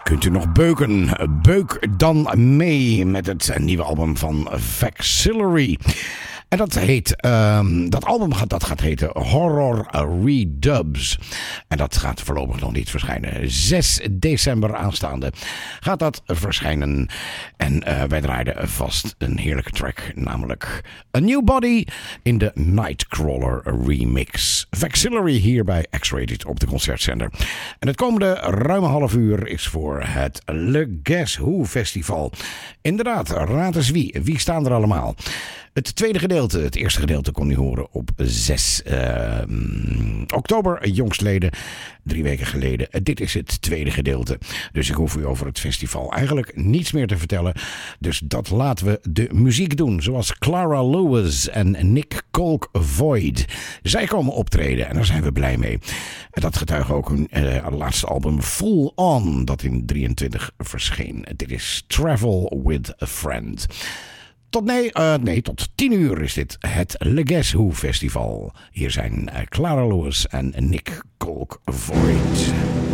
Kunt u nog beuken? Beuk dan mee met het nieuwe album van Vexillary. En dat album gaat heten Horror Redubs. En dat gaat voorlopig nog niet verschijnen. 6 december aanstaande gaat dat verschijnen. En wij draaiden vast een heerlijke track. Namelijk A New Body in de Nightcrawler remix. Vexillary hier bij X-Rated op de concertzender. En het komende ruime half uur is voor het Le Guess Who Festival. Inderdaad, raad eens wie. Wie staan er allemaal? Het eerste gedeelte kon u horen op 6 oktober, jongstleden, 3 weken geleden. Dit is het tweede gedeelte. Dus ik hoef u over het festival eigenlijk niets meer te vertellen. Dus dat laten we de muziek doen. Zoals Clara Lewis en Nick Colk Void. Zij komen optreden en daar zijn we blij mee. En dat getuigt ook hun laatste album Full On, dat in 23 verscheen. Dit is Travel with a Friend. Tot 10 uur is dit het Le Guess Who Festival. Hier zijn Clara Lewis en Nick Colk Void.